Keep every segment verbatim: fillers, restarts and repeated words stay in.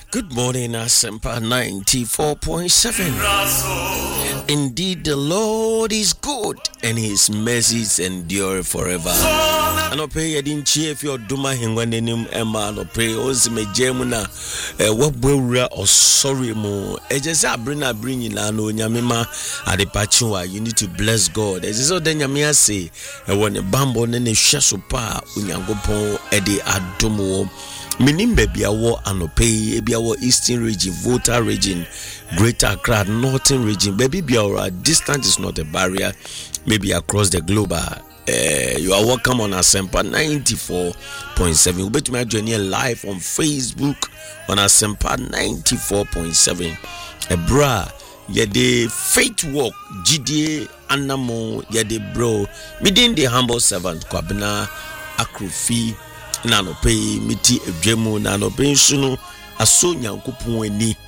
Good morning, Asempa ninety-four point seven. Indeed, the Lord is good and his mercies endure forever. And I pray I didn't cheer if you're duma hingwanenim Emma, no pray Ozime Jemuna, Wabura or sorry mo. Ejesa bring a bring in Lano Yamima at the Pachua. You need to bless God. As is all then Yamia say, and when a bambo and a shasupa, Unyangopo, Eddie Adomo. Minim baby awo anope ebi awo eastern region, Volta region, Greater Accra, northern region. Baby be our distance is not a barrier. Maybe across the globe. Uh, you are welcome on Asempa ninety-four point seven. We'll be to my journey live on Facebook on Asempa ninety-four point seven. Ebra, yeah the faith walk, G D A Anamo, yeah the bro. Within the humble servant, Kwabena Akrufi. Na no pay miti edwemu na no be nsuno aso nyankopon ani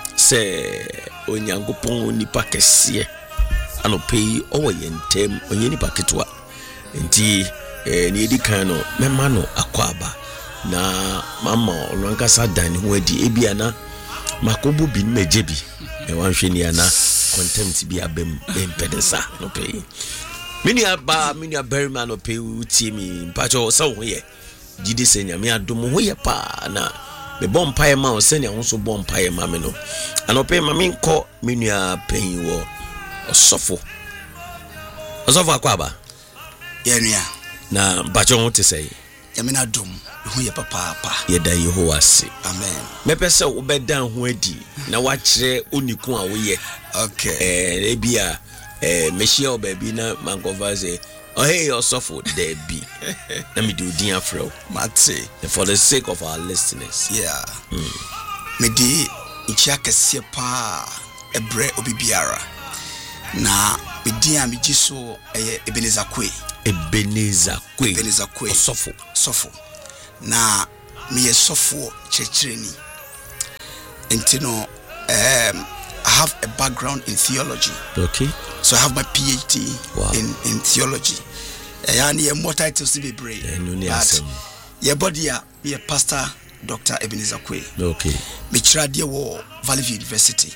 se onyankopon nipa kese ano pay owo yentem onye nipa ketwa enti eh ni edi kan no mema no akwaba na mama onwankasa dan ho adi ebia na makobo bi mejebi e wanhwe ni ana contempt bi abem empedesa no pay mini aba mini aberima no pay uti mi mpacho so ho ye Jide se nyame adom ho ye pa na me bom pae ma o se ne ho so bom pae ma me no anope ma me nko menua pen wo osofo osofo akwaba ye nua na bacho ho te sei nyame na adom ho ye papa pa ye da Yehowa se amen me pese wo bedan ho adi na wa kire oniku a wo ye okay eh e bia eh mehia obabi na mankova say oh hey osofo there be let me do dia fro mate for the sake of our listeners yeah mm. me di ichia kese pa ebre obibiara na me di am giso eye Ebenezer Kwe Ebenezer Kwe Ebenezer Kwe osofo sofo na me ye sofo chechireni entino um I have a background in theology. Okay. So I have my PhD wow. in in theology. And yeah, more titles to be brave. But yeah, body be a pastor, Doctor Ebenezer Kwe. Okay. Me trade wo Valley View University.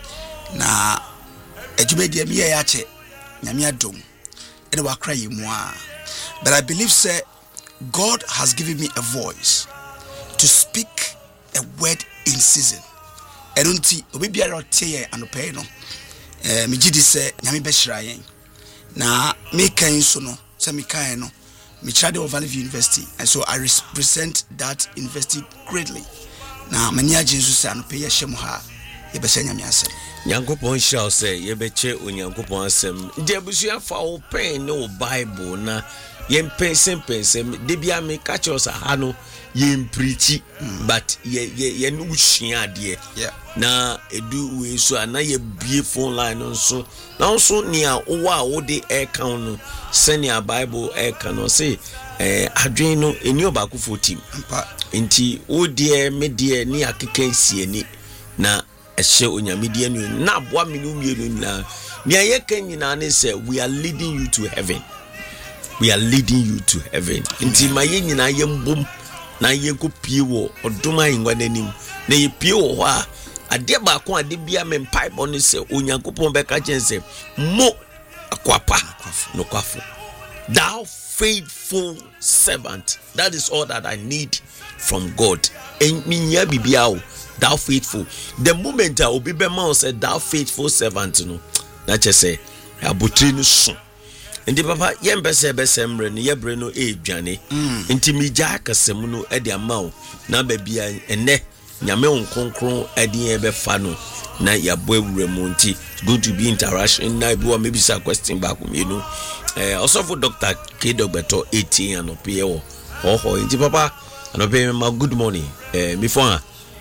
Na ejumedi me ya che nyame adom. Ene wa kra yimu a. But I believe say God has given me a voice to speak a word in season. Erunti obi biara otie anope no eh me gidi se nyame be hira yen na me kan so no se me kan no me trade of Valley View University, and so I represent that university greatly. Na mani age nso se anope ye hye mo ha ye be se nyame asem nyankopon hira se ye be che onyankopon asem de abusua fa wo pen no Bible na ye mpense mpense de bia me ka che osa ha no ye mprichi mm. but ye ye ye no hia de yeah na edu we so ana ye bie phone line nso na nso nia wo a wo de air count no senior Bible air count no say eh adwen no eni obakufo team enti wo de me de ni akeka sieni na ehye onyame de anu na aboa me no mienu na nia ye kan nyina ne say we are leading you to heaven we are leading you to heaven enti ma ye nyina ye mbom na ye ko pie wo odoma ingwa nanim na ye pie wo ho a ade ba ko ade bia me mpai bo ne se onyankopon be ka chense mo akwapa no kwafo thou faithful servant. That is all that I need from God. And minya bibia o thou faithful. The moment I obi be man said thou faithful servant no na che say abotri no so ndi papa yembe se be semre ne yebre no e dwane nti migya kasem no e de amaw na ba bia ene nyame onkonkron e de e be fa no na yabo awura mu nti good to be interaction na bi wa maybe say question back me no eh also for Doctor K Dogbeto eighteen and op e wo ho nti papa and op ma good morning eh before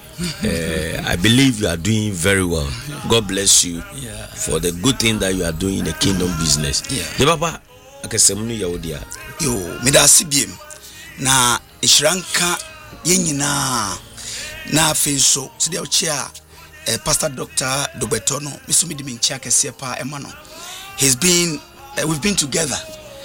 Uh, I believe you are doing very well. God bless you yeah. for the good thing that you are doing in the kingdom business. Yeah. The papa, akasemunu ya odia. Yo, meda sibiem na ishranka yenyina na afenso sidi ochia eh, Pastor Doctor Dogbeto no misumi di minchia kese pa emano. He's been uh, we've been together.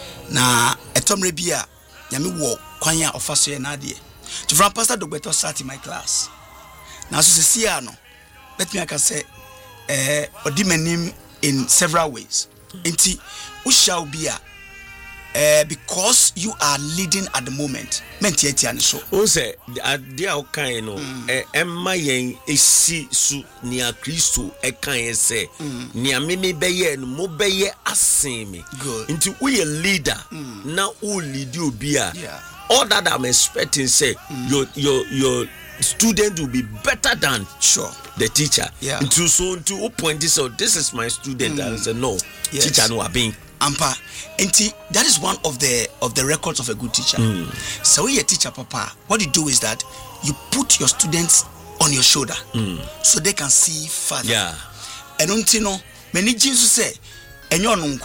Na etomre bia nyame wo kwanya ofaso ye na ade. To from Pastor Dogbeto start in my class. Now so see no. Let me I can say eh odimanim in several ways. Enti who shall be a Uh, because you are leading at the moment. Menti eti ani so. O say dia o kan no eh emma yen esi su nia Kristo e kan ye say nia meme beye no mo beye asen me. Nti we a leader na o lead obi a. All that I'm expecting say mm. your your your student will be better than sure the teacher. Yeah. Into so to point this out, this is my student. Mm. I say no, yes. Teacher no are being ampa. Enti that is one of the of the records of a good teacher. Mm. So when you're a teacher, Papa, what you do is that you put your students on your shoulder mm. so they can see further. Yeah. And until no, many Jesus say, and you're no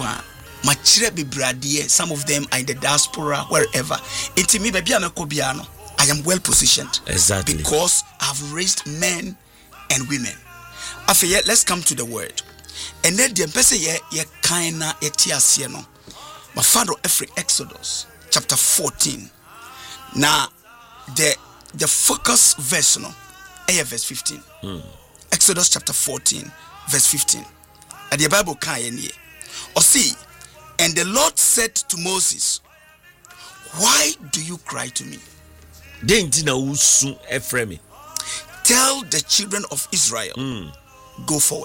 some of them are in the diaspora, wherever. Enti me baby I'm a kobiano. I am well positioned. Exactly. Because I've raised men and women. After yet, let's come to the word. And then the person ye ye kaina etiasie no. My father every Exodus chapter fourteen. Now the the focus verse no, eh verse fifteen. Mm. Exodus chapter fourteen verse fifteen. And the Bible can ye. Or see, and the Lord said to Moses, why do you cry to me? Tell the children of Israel, mm. go forward.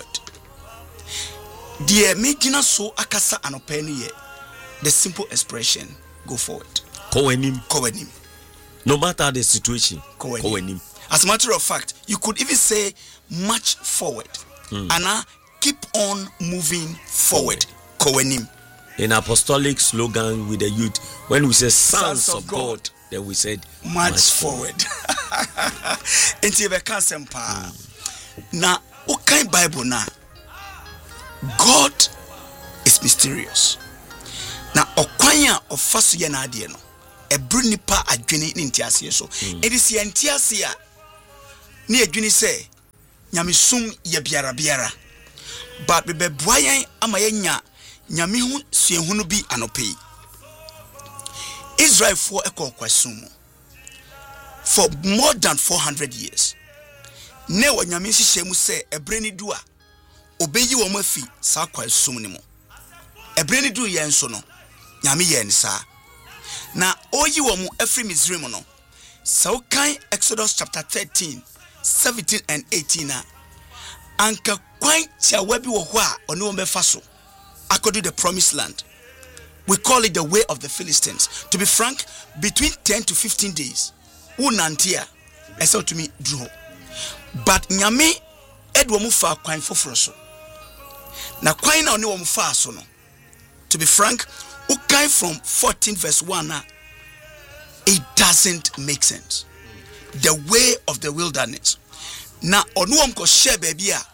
The Megina so akasa anopeni, the simple expression, go forward. Kowenim. Kowenim. No matter the situation. Kowenim. Kowenim. As a matter of fact, you could even say march forward. Mm. And uh, keep on moving forward. Kowenim. In apostolic slogan with the youth, when we say sons, sons of, of God, God, then we said march, march forward. Into the sempa. Now, what kind Bible now? God is mysterious. Now, okwanya of fasu ye na adie no. Ebru nipa adwene ni ntiase so. It is ye ntiase a ni adwene say nyamesum ye biara biara. But be beboa yen ama ye nya nyame hu suehunu bi anopei. Israel for ekọ kwasum for more than four hundred years. Ne wa nyame hihye mu say ebre ni du a obeyi wo mafi sa kwasum ni mo. Ebre ni du ye nso no nyame ye nsa. Na oyi wo mu afri Misraim no. So kan Exodus chapter thirteen, seventeen and eighteen na anka kwan tia wabi wo ho a ono wo mefa so according to the promised land. We call it the way of the Philistines. To be frank, between ten to fifteen days. Unantia, I said to me, Drew. But nyame edwo mu fa kwan foforo so. Na kwan na oni wo mu fa so no. To be frank, ukai from fourteen verse one na, it doesn't make sense. The way of the wilderness. Na onu wo mko share baby a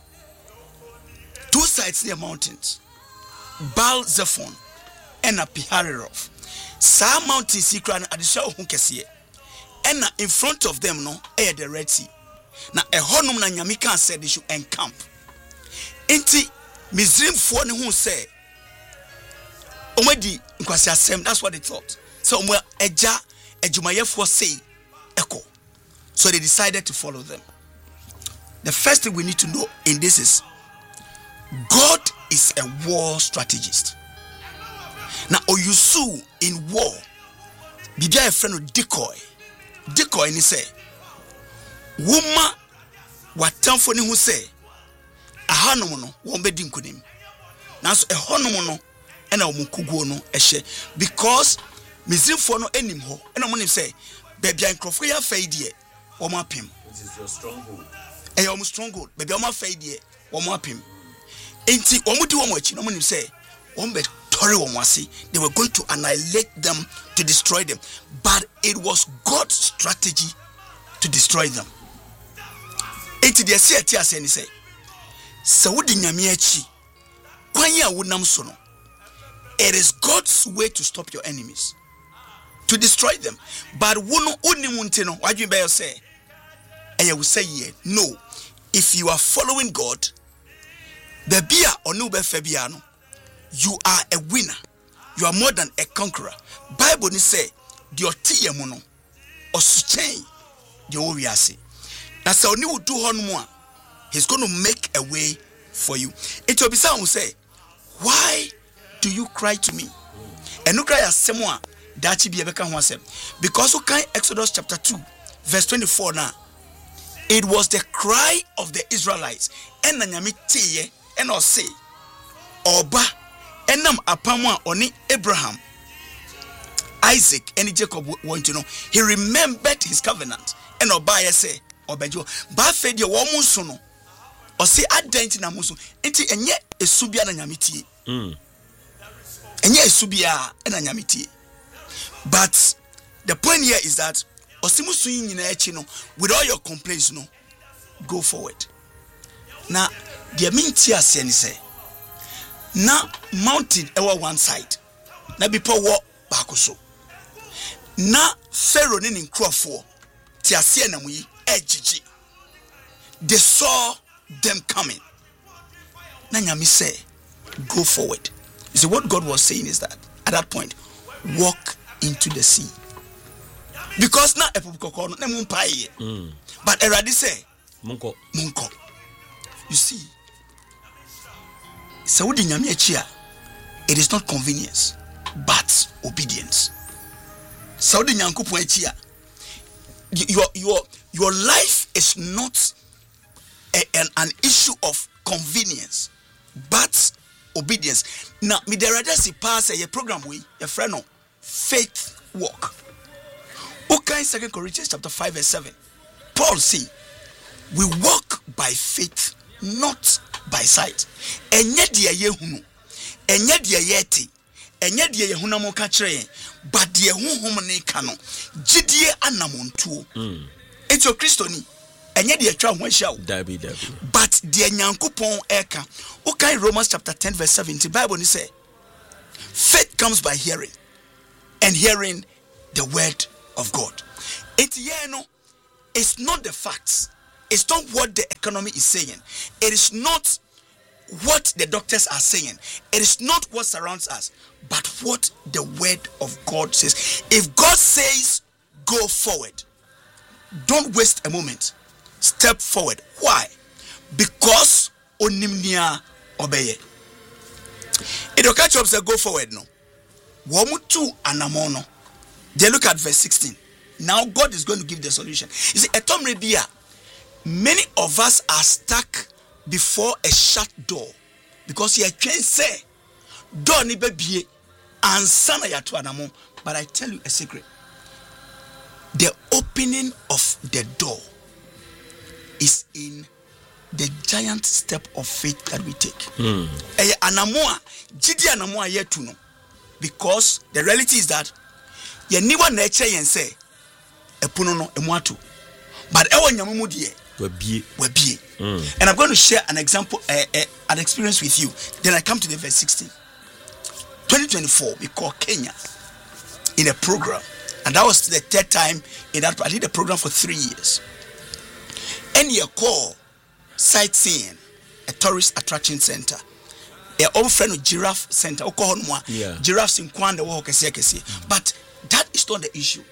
two sides near mountains. Baal Zephon and a Pihareroth. Sa mountain secret at the show hunkesiye. And in front of them no air the Red Sea. Na a honum na nyamika said they should encamp. Enti Misrim for ne who say Omedi nkwasi asem, that's what they thought. So umwe eja ejumayefo say echo. So they decided to follow them. The first thing we need to know in this is God is a war strategist. Now, Oyusu in war, Bibia a friend of decoy. Decoy ni say, Wuma watamfoni who say, a hanomono wombe dinkunim. Now, so a honomono and a mukugono eshe because Mizimfono enimho and a money say, Baby, I'm crofia fade or my pim. This is your stronghold. A almost stronghold, baby, I'm a fade or my pim. Enti omuti womochi no monim say ombe tori womwasi, they were going to annihilate them, to destroy them, but it was God's strategy to destroy them. Enti de say ati ase ni say se wodi nyame achi kwan ya wonam so no, it is God's way to stop your enemies, to destroy them. But wono onimu nti no wadwe be say eye will say ye no. If you are following God, the bia or no befabiano, you are a winner. You are more than a conqueror. Bible ni say the otiye mono or suchain the oriasi. na sɛ oni wodu hɔ no mu a he's going to make a way for you. It will be someone who say, why do you cry to me? And you cry as someone that you be able to because you can Exodus chapter two verse twenty-four now. It was the cry of the Israelites and nanyame tie and or say oba enam apamwa oni Abraham, Isaac and Jacob want to know. He remembered his covenant and oba say obejo ba fe de wo muso no o se adent na muso enti enye esubia na nyame tie mm enye esubia na nyame tie. But the point here is that osimusu nyina echi no with all your complaints no go forward. Now the minti ase ni say na mountain ewa one side na bipo wo baako so na Pharaoh ni nkrofo ti ase na muyi ejiji. They saw them coming. Na nyame say go forward. You see what God was saying is that at that point walk into the sea. Because now a popcorn no nem mpaye. But Eradi say munko munko. You see, Saudi nyame achia, it is not convenience but obedience. Saudi nyankopo achia, your your your life is not a, an, an issue of convenience but obedience. Now me there are just pass a program we a friend no faith walk. Okay, Second Corinthians chapter five verse seven. Paul say, we walk by faith, not by sight. Enye dia ye hunu, enye dia ye te, enye dia ye huna mo ka kire, but dia honhom ne ka no, gidie anamontuo. Mm. It's your Christoni. Enye dia twa ho ahia wo. Dabi dabi. But dia Nyankopon eka. Okay, Romans chapter ten verse seventy. Bible ni say, faith comes by hearing, and hearing the word of God. It yeah, no, it's not the facts. It's not what the economy is saying. It is not what the doctors are saying. It is not what surrounds us, but what the word of God says. If God says go forward, don't waste a moment. Step forward. Why? Because onimnia obeye. It will catch up say go forward no. Womutu anamono. They look at verse sixteen. Now God is going to give the solution. You see, Etom Rebia, many of us are stuck before a shut door because you can say, door ni bebie ansana ya tu anamo. But I tell you a secret. The opening of the door is in the giant step of faith that we take. Mm. Anamoa, jidi anamoa yetu no. Because the reality is that ye niwa na eche yen say epuno no emuatu. But ewo nyamumu die wabie wabie. And I'm going to share an example, uh, uh, an experience with you. Then I come to the verse sixteen. twenty twenty-four, we call Kenya in a program, and that was the third time in that. I did a program for three years. And you call sightseeing, a tourist attraction center. A old friend of Giraffe Center, yeah. Giraffes in Kwanda, but that is not the issue.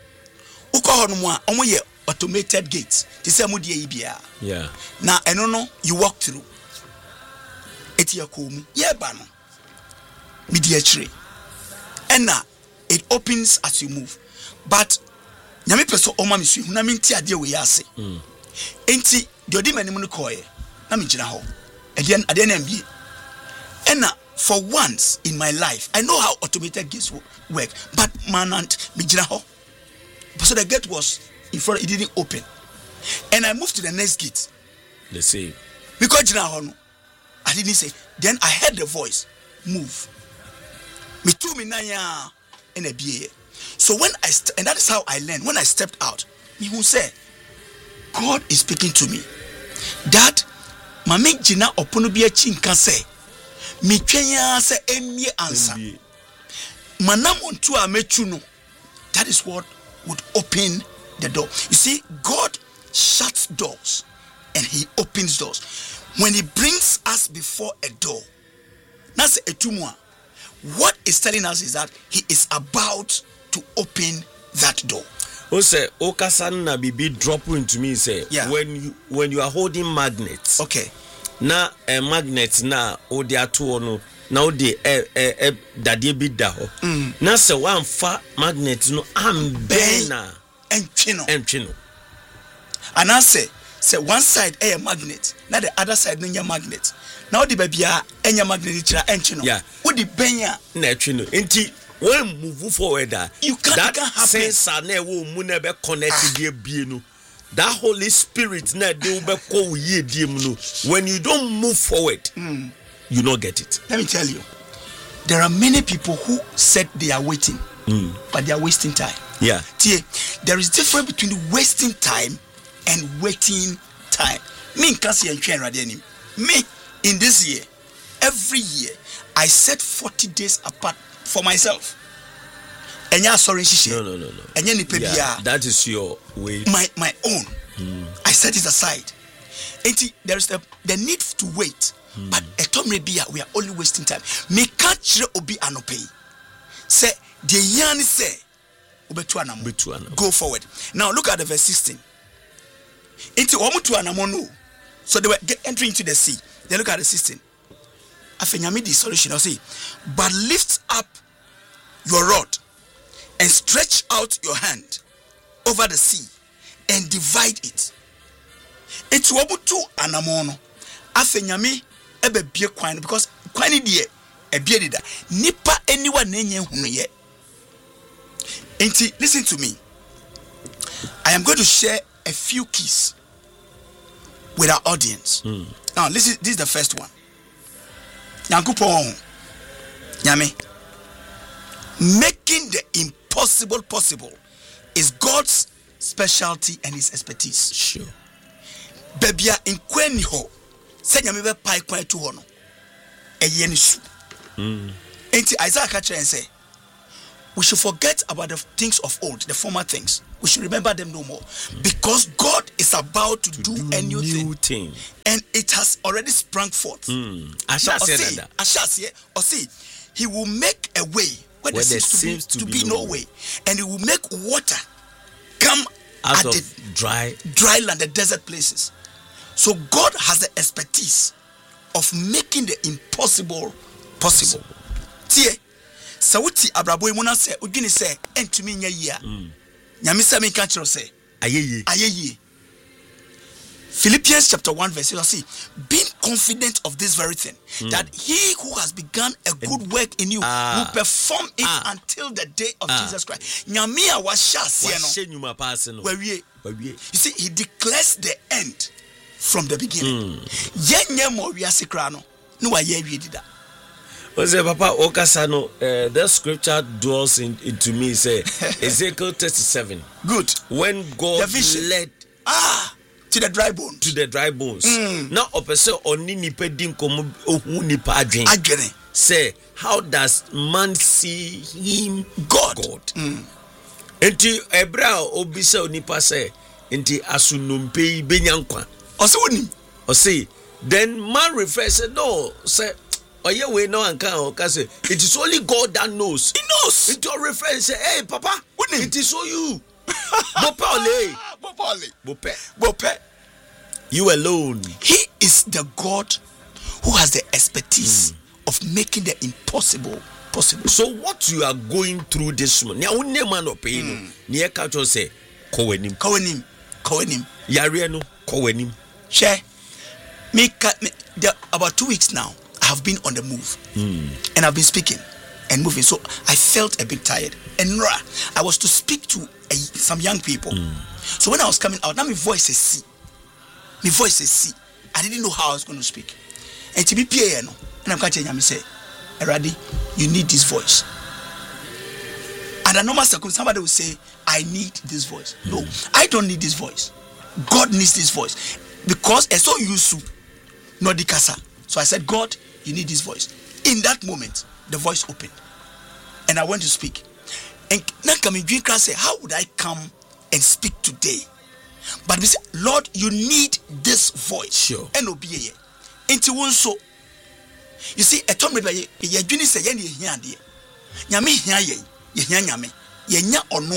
Uko automated gates. Yeah. Now, I don't know, you walk through. Etiakum, yeah, bano. Media tree. And now, it opens as you move. But, Nyame peso oma misu, hunaminti adie we yase. Enti, diodi menimunu koye, na mijina ho. Adian, adian M B A. And now, for once in my life, I know how automated gates work, but manant mijina ho. So the gate was in front, it didn't open. And I moved to the next gate. The same. Because jina ho no, I didn't say. Then I heard the voice, move. Me too me nanya in a B A. So when I st- and that is how I learned. When I stepped out, me who said, God is speaking to me. That mame jina opono bi achi nka say, me twenya say emie answer. Manam onto a mechu no. That is what would open the door. You see, God shuts doors and he opens doors. When he brings us before a door, that's a tumwa. What is telling us is that he is about to open that door. O say okasan na bibi drop into me say yeah. when you when you are holding magnets. Okay. Na a magnet na o de ato no na o de e e dade bi da ho. Na se wan fa magnet no am ben na entwe no. Entwe no. And I say say one side a magnet, na the other side no magnet. Now the baby a enya magnet chira entwe no. Yeah. Wo di ben ya na entwe no. Enti when move forward that, you can't, that can happen. sensor na wo mu na be connect die bie no. That Holy Spirit na de be ko ye die mu no. When you don't move forward, mm. you not get it. Let me tell you, there are many people who said they are waiting, mm. but they are wasting time. Yeah. Tie, there is difference between wasting time and waiting time. Me nkasi entwe radio nim. Me in this year, every year I set forty days apart for myself. Enya sorry shishi. No, no, no, no. Enya nipe yeah, that is your way. My my own. Mm. I set it aside. Enti there is the, the need to wait. Mm. But etomre bia we are only wasting time. Me catch obi anope. Say the yan say obetu anamo. Betu anamo. Go forward. Now look at the verse sixteen. Enti omu tu anamo no. So they were get, entering into the sea. They look at the sixteen. Afenyame the solution. I say, but lift up your rod and stretch out your hand over the sea and divide it. It's wabutu anamono. Afenyame ebe bie kwan because kwan die e bie dida. Nipa anyone nenye hunu ye. Enti, listen to me. I am going to share a few keys with our audience. Mm. Now, listen, this is the first one. Nyankopon Nyame, making the impossible possible is God's specialty and his expertise. Sure. Bebia inkweni ho se nyame be pai kwan to ho no eye ni su. Mm. Enti Isaiah ka kire say we should forget about the things of old, the former things. We should remember them no more. Mm. Because God is about to, to do, do a new, new thing. thing. And it has already sprung forth. Mm. Asha say that. Asha say, or see, he will make a way where, where there seems, to, be, to, be, to be no way. way. And he will make water come out at of the dry dry land, the desert places. So God has the expertise of making the impossible possible. Tie, sawuti abrabo imuna se udwini se entumi nya yi a. Nyame se me ka kiro se ayeye. Ayeye. Philippians chapter one verse you see, being confident of this very thing, mm. that he who has begun a good work in you ah. will perform it ah. until the day of ah. Jesus Christ. Nyame a wa hyase no. Wawie. You see, he declares the end from the beginning. Yenye mo wiase kra no, no wa ye wi dida. Ose papa okasano, uh, that scripture dwells in, into me say Ezekiel thirty-seven. Good. When God led ah to the dry bones. To the dry bones. Mm. Now opese oni nipa din komo ohu nipa adwen. Adwen. Say, how does man see him? God. God. Mm. Enti ebra obisa onipa say enti asunumpe benyankwa. Ose woni. Ose then man refers say no say oye we no anka o ka say it is only God that knows. He knows. It your reference say hey papa woni it is so you. Bope ole. Bope ole. Bope. Bope. You alone. He is the God who has the expertise mm. of making the impossible possible. So what you are going through this morning, now one man of pain, near catch say, Kowenim, Kowenim, Kowenim, Yariano, Kowenim. Share me, me there, about two weeks now, I have been on the move mm. and I've been speaking and moving. So I felt a bit tired. And I was to speak to a, some young people. Mm. So when I was coming out, now my voice is C. My voice is C. I didn't know how I was going to speak. And to be P A N, and I'm catching him say, Eradi, you need this voice. And a normal circumstance, somebody will say, I need this voice. Mm. No, I don't need this voice. God needs this voice. Because I saw you so no dikasa. So I said, God, you need this voice. In that moment, the voice opened. And I went to speak. And now coming drink say, how would I come and speak today? But we say, Lord, you need this voice. Sure. And obey ye. Into one so. You see, a time by ye juni say ye here. Nyame here ye. Ye here nyame. Ye nya onoa.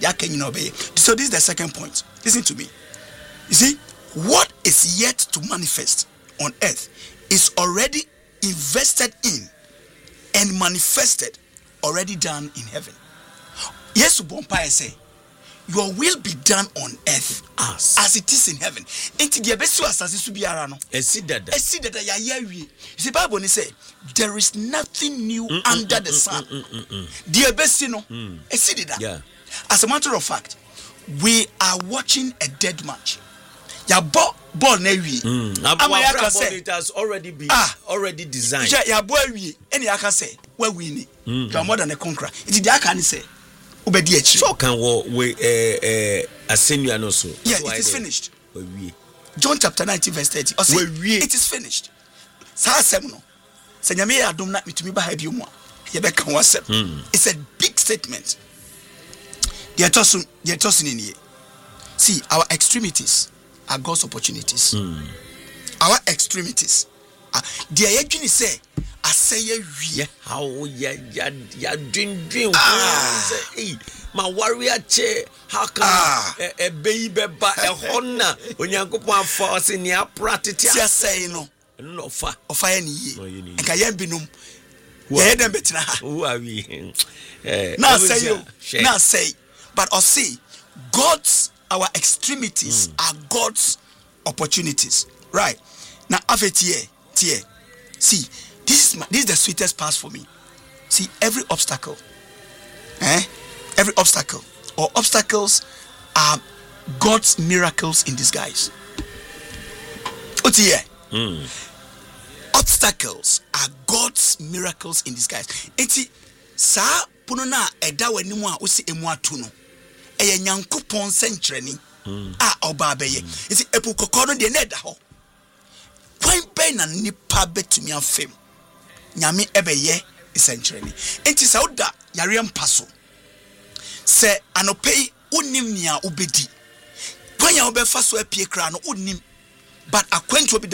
So this is the second point. Listen to me. You see, what is yet to manifest on earth is already invested in and manifested, already done in heaven. Yes, Bompire say, your will be done on earth as, as it is in heaven. Enti the besu asase su biara no. Esi dada. Esi dada ya ya wie. You see, Bible ni say there is nothing new mm, under mm, the mm, sun. Mm, mm, mm, the besi no. Mm. Esi dada. Yeah. As a matter of fact, we are watching a dead match. Ya bo ball na wie. Amaya say it has already been ah, already designed. Yeah, ya bo wie. Any aka say we win. You are more than a conqueror. It the aka ni say obedi echi. So can we eh eh asenu no so. Yeah, it is finished. John chapter nineteen verse thirty. It is finished. Sa asem no. Se nyame ya adom na mitumi ba ha bi mu a ye be kan wasem. It's a big statement. The tosun the tosun in here. See, our extremities are God's opportunities. Mm. Our extremities are the edwini say aseye wi how ya ya ya dream dream say my warrior che how can e be beba e hona onyankopon afa se ne apratete aseye no no fa ofa ya ne ye enka ya binum ye dem betina ha who are we eh na say na say but or see God's our extremities mm. are God's opportunities, right? Now after tie tie see this is my, this is the sweetest part for me. See, every obstacle eh every obstacle or obstacles are God's miracles in disguise. Otie mm. Obstacles are God's miracles in disguise. Enti sa puno na eda wanimu a osi emu atu no eye nyankopon sentreni a oba beye iti epu kokoro de na da ho kwan be na nipa betumi afem nyame ebeye sentreni enti sa oda yare mpaso se anopei unim nia ubedi kwan ya obefa so apie kra no unim but akwantu obi